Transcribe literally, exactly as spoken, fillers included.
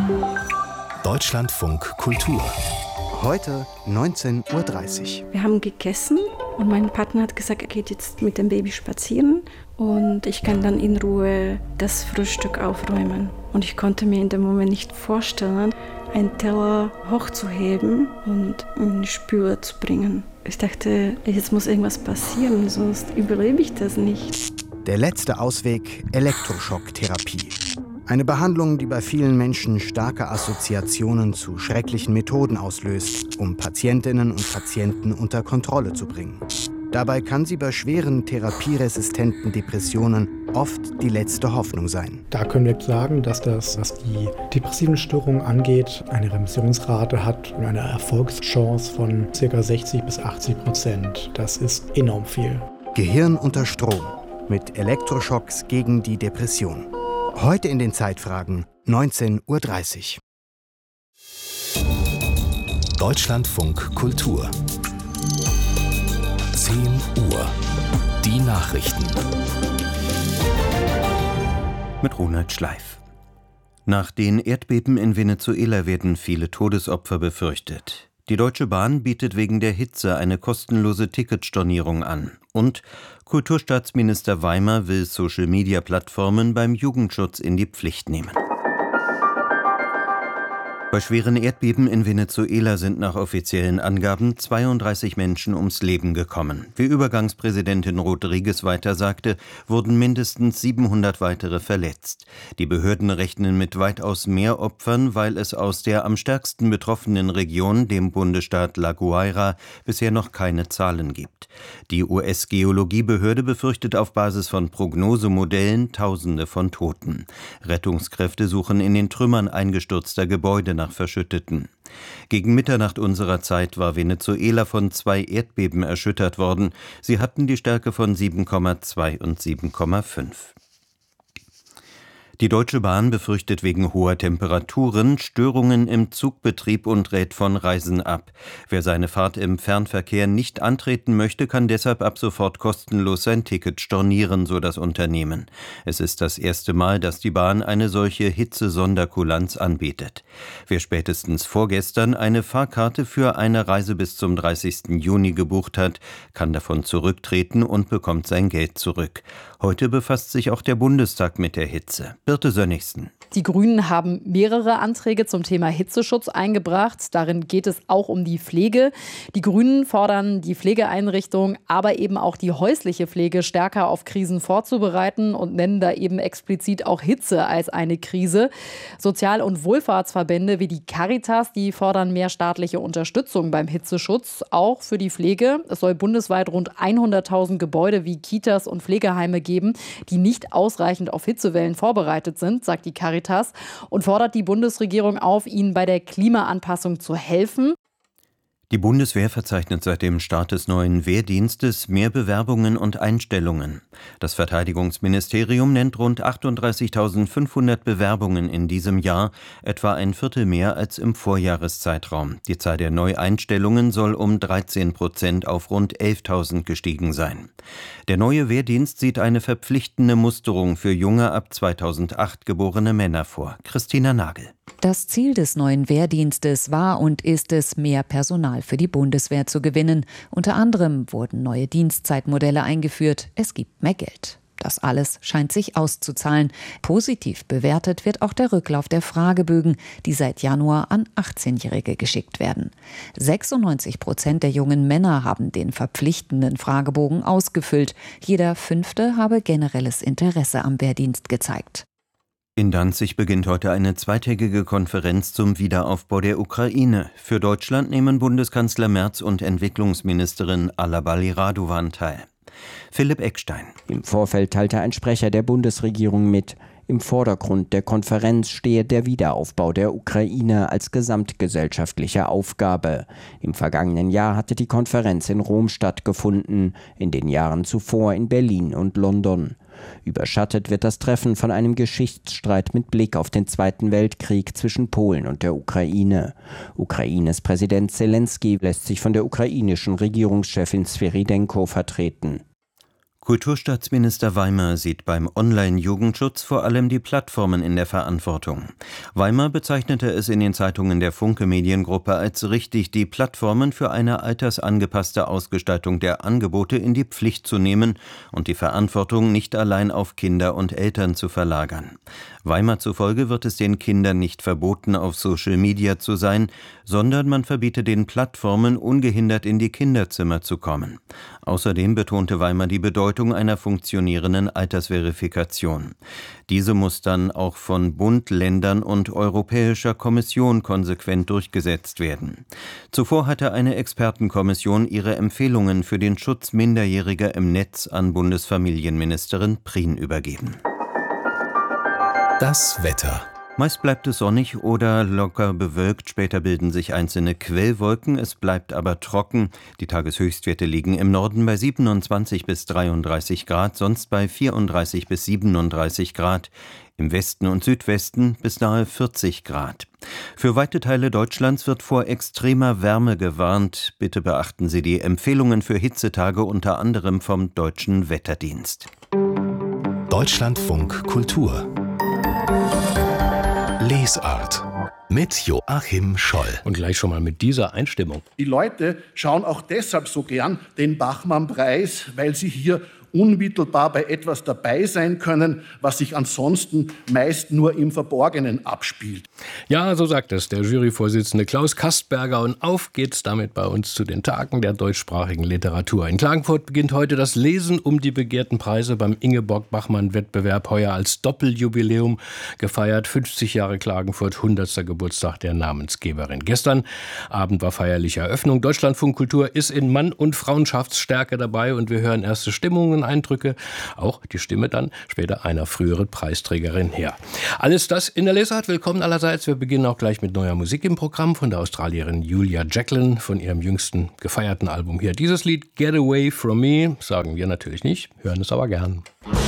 Deutschlandfunk Kultur. Heute neunzehn Uhr dreißig. Wir haben gegessen und mein Partner hat gesagt, er geht jetzt mit dem Baby spazieren und ich kann dann in Ruhe das Frühstück aufräumen. Und ich konnte mir in dem Moment nicht vorstellen, einen Teller hochzuheben und in die Spüle zu bringen. Ich dachte, jetzt muss irgendwas passieren, sonst überlebe ich das nicht. Der letzte Ausweg: Elektroschocktherapie. Eine Behandlung, die bei vielen Menschen starke Assoziationen zu schrecklichen Methoden auslöst, um Patientinnen und Patienten unter Kontrolle zu bringen. Dabei kann sie bei schweren therapieresistenten Depressionen oft die letzte Hoffnung sein. Da können wir sagen, dass das, was die depressiven Störungen angeht, eine Remissionsrate hat und eine Erfolgschance von ca. sechzig bis achtzig Prozent. Das ist enorm viel. Gehirn unter Strom mit Elektroschocks gegen die Depression. Heute in den Zeitfragen, neunzehn Uhr dreißig. Deutschlandfunk Kultur. zehn Uhr. Die Nachrichten. Mit Ronald Schleif. Nach den Erdbeben in Venezuela werden viele Todesopfer befürchtet. Die Deutsche Bahn bietet wegen der Hitze eine kostenlose Ticketstornierung an. Und Kulturstaatsminister Weimer will Social-Media-Plattformen beim Jugendschutz in die Pflicht nehmen. Bei schweren Erdbeben in Venezuela sind nach offiziellen Angaben zweiunddreißig Menschen ums Leben gekommen. Wie Übergangspräsidentin Rodriguez weiter sagte, wurden mindestens siebenhundert weitere verletzt. Die Behörden rechnen mit weitaus mehr Opfern, weil es aus der am stärksten betroffenen Region, dem Bundesstaat La Guaira, bisher noch keine Zahlen gibt. Die U S-Geologiebehörde befürchtet auf Basis von Prognosemodellen Tausende von Toten. Rettungskräfte suchen in den Trümmern eingestürzter Gebäude nach Verschütteten. Gegen Mitternacht unserer Zeit war Venezuela von zwei Erdbeben erschüttert worden. Sie hatten die Stärke von sieben Komma zwei und sieben Komma fünf. Die Deutsche Bahn befürchtet wegen hoher Temperaturen Störungen im Zugbetrieb und rät von Reisen ab. Wer seine Fahrt im Fernverkehr nicht antreten möchte, kann deshalb ab sofort kostenlos sein Ticket stornieren, so das Unternehmen. Es ist das erste Mal, dass die Bahn eine solche Hitze-Sonderkulanz anbietet. Wer spätestens vorgestern eine Fahrkarte für eine Reise bis zum dreißigsten Juni gebucht hat, kann davon zurücktreten und bekommt sein Geld zurück. Heute befasst sich auch der Bundestag mit der Hitze. Birte Sönnigsen. Die Grünen haben mehrere Anträge zum Thema Hitzeschutz eingebracht. Darin geht es auch um die Pflege. Die Grünen fordern, die Pflegeeinrichtungen, aber eben auch die häusliche Pflege stärker auf Krisen vorzubereiten und nennen da eben explizit auch Hitze als eine Krise. Sozial- und Wohlfahrtsverbände wie die Caritas, die fordern mehr staatliche Unterstützung beim Hitzeschutz, auch für die Pflege. Es soll bundesweit rund hunderttausend Gebäude wie Kitas und Pflegeheime geben, die nicht ausreichend auf Hitzewellen vorbereitet sind, sagt die Caritas. Und fordert die Bundesregierung auf, ihnen bei der Klimaanpassung zu helfen. Die Bundeswehr verzeichnet seit dem Start des neuen Wehrdienstes mehr Bewerbungen und Einstellungen. Das Verteidigungsministerium nennt rund achtunddreißigtausendfünfhundert Bewerbungen in diesem Jahr, etwa ein Viertel mehr als im Vorjahreszeitraum. Die Zahl der Neueinstellungen soll um dreizehn Prozent auf rund elftausend gestiegen sein. Der neue Wehrdienst sieht eine verpflichtende Musterung für junge ab zweitausendacht geborene Männer vor. Christina Nagel. Das Ziel des neuen Wehrdienstes war und ist es, mehr Personal für die Bundeswehr zu gewinnen. Unter anderem wurden neue Dienstzeitmodelle eingeführt. Es gibt mehr Geld. Das alles scheint sich auszuzahlen. Positiv bewertet wird auch der Rücklauf der Fragebögen, die seit Januar an achtzehnjährige geschickt werden. sechsundneunzig Prozent der jungen Männer haben den verpflichtenden Fragebogen ausgefüllt. Jeder Fünfte habe generelles Interesse am Wehrdienst gezeigt. In Danzig beginnt heute eine zweitägige Konferenz zum Wiederaufbau der Ukraine. Für Deutschland nehmen Bundeskanzler Merz und Entwicklungsministerin Alabali Radovan teil. Philipp Eckstein. Im Vorfeld teilte ein Sprecher der Bundesregierung mit, im Vordergrund der Konferenz stehe der Wiederaufbau der Ukraine als gesamtgesellschaftliche Aufgabe. Im vergangenen Jahr hatte die Konferenz in Rom stattgefunden, in den Jahren zuvor in Berlin und London. Überschattet wird das Treffen von einem Geschichtsstreit mit Blick auf den Zweiten Weltkrieg zwischen Polen und der Ukraine. Ukraines Präsident Selenskyj lässt sich von der ukrainischen Regierungschefin Sviridenko vertreten. Kulturstaatsminister Weimer sieht beim Online-Jugendschutz vor allem die Plattformen in der Verantwortung. Weimer bezeichnete es in den Zeitungen der Funke Mediengruppe als richtig, die Plattformen für eine altersangepasste Ausgestaltung der Angebote in die Pflicht zu nehmen und die Verantwortung nicht allein auf Kinder und Eltern zu verlagern. Weimer zufolge wird es den Kindern nicht verboten, auf Social Media zu sein, sondern man verbiete den Plattformen, ungehindert in die Kinderzimmer zu kommen. Außerdem betonte Weimer die Bedeutung einer funktionierenden Altersverifikation. Diese muss dann auch von Bund, Ländern und Europäischer Kommission konsequent durchgesetzt werden. Zuvor hatte eine Expertenkommission ihre Empfehlungen für den Schutz Minderjähriger im Netz an Bundesfamilienministerin Prien übergeben. Das Wetter. Meist bleibt es sonnig oder locker bewölkt, später bilden sich einzelne Quellwolken, es bleibt aber trocken. Die Tageshöchstwerte liegen im Norden bei siebenundzwanzig bis dreiunddreißig Grad, sonst bei vierunddreißig bis siebenunddreißig Grad, im Westen und Südwesten bis nahe vierzig Grad. Für weite Teile Deutschlands wird vor extremer Wärme gewarnt. Bitte beachten Sie die Empfehlungen für Hitzetage unter anderem vom Deutschen Wetterdienst. Deutschlandfunk Kultur Lesart mit Joachim Scholl. Und gleich schon mal mit dieser Einstimmung. Die Leute schauen auch deshalb so gern den Bachmann-Preis, weil sie hier unmittelbar bei etwas dabei sein können, was sich ansonsten meist nur im Verborgenen abspielt. Ja, so sagt es der Juryvorsitzende Klaus Kastberger. Und auf geht's damit bei uns zu den Tagen der deutschsprachigen Literatur. In Klagenfurt beginnt heute das Lesen um die begehrten Preise beim Ingeborg-Bachmann-Wettbewerb, heuer als Doppeljubiläum gefeiert. fünfzig Jahre Klagenfurt, hundertster Geburtstag der Namensgeberin. Gestern Abend war feierliche Eröffnung. Deutschlandfunk Kultur ist in Mann- und Frauenschaftsstärke dabei und wir hören erste Stimmungen, Eindrücke, auch die Stimme dann später einer früheren Preisträgerin her. Alles das in der Lesart. Willkommen allerseits. Wir beginnen auch gleich mit neuer Musik im Programm von der Australierin Julia Jacklin von ihrem jüngsten gefeierten Album hier. Dieses Lied Get Away From Me sagen wir natürlich nicht, hören es aber gern.